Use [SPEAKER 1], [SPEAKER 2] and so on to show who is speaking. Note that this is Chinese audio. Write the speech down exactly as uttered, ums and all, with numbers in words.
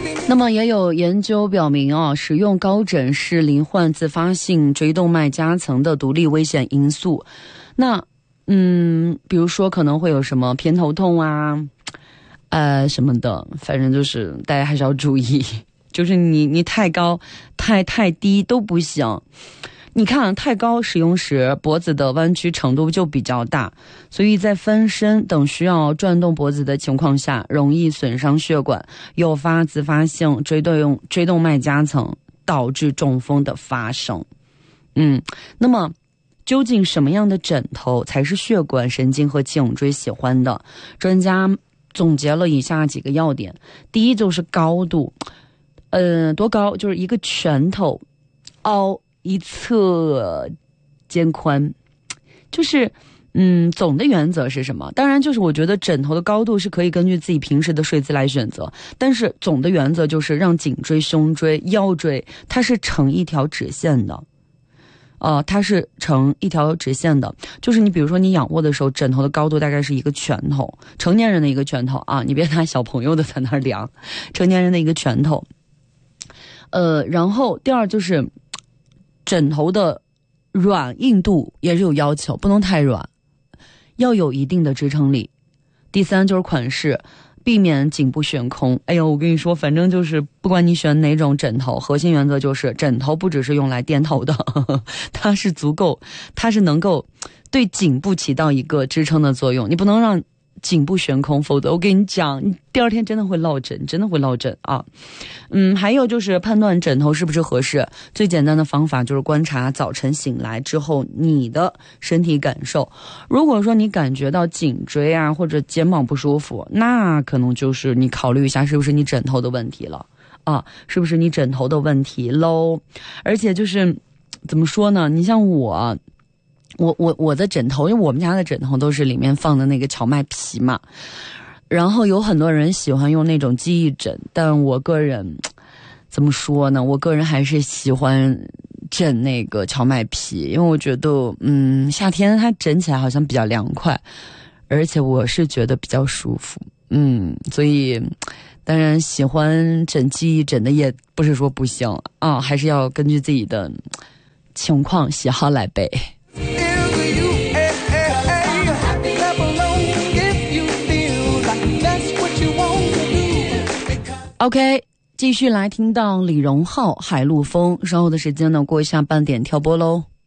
[SPEAKER 1] 那么也有研究表明啊，使用高枕是罹患自发性椎动脉夹层的独立危险因素。那嗯，比如说可能会有什么偏头痛啊，呃什么的，反正就是大家还是要注意，就是你你太高太太低都不行。你看太高使用时脖子的弯曲程度就比较大，所以在翻身等需要转动脖子的情况下，容易损伤血管，诱发自发性椎动椎动脉夹层，导致中风的发生。嗯，那么究竟什么样的枕头才是血管、神经和颈椎喜欢的？专家总结了以下几个要点。第一就是高度，呃，多高？就是一个拳头凹一侧肩宽，就是嗯，总的原则是什么？当然就是我觉得枕头的高度是可以根据自己平时的睡姿来选择，但是总的原则就是让颈椎、胸椎、腰椎它是成一条直线的。呃，它是成一条直线的，就是你比如说你仰卧的时候，枕头的高度大概是一个拳头，成年人的一个拳头啊，你别拿小朋友的在那儿量，成年人的一个拳头。呃，然后第二就是枕头的软硬度也是有要求，不能太软，要有一定的支撑力。第三就是款式，避免颈部悬空。哎呦，我跟你说，反正就是不管你选哪种枕头，核心原则就是枕头不只是用来垫头的，呵呵，它是足够，它是能够对颈部起到一个支撑的作用。你不能让颈部悬空，否则我跟你讲，你第二天真的会落枕，真的会落枕啊。嗯，还有就是判断枕头是不是合适，最简单的方法就是观察早晨醒来之后你的身体感受。如果说你感觉到颈椎啊或者肩膀不舒服，那可能就是你考虑一下是不是你枕头的问题了啊，是不是你枕头的问题喽？而且就是怎么说呢？你像我。我我我的枕头，因为我们家的枕头都是里面放的那个荞麦皮嘛，然后有很多人喜欢用那种记忆枕，但我个人怎么说呢？我个人还是喜欢枕那个荞麦皮，因为我觉得嗯夏天它枕起来好像比较凉快，而且我是觉得比较舒服，嗯，所以当然喜欢枕记忆枕的也不是说不行啊，还是要根据自己的情况喜好来背。OK， 继续来听到李荣浩《海陆风》，稍后的时间呢，过一下半点跳播喽。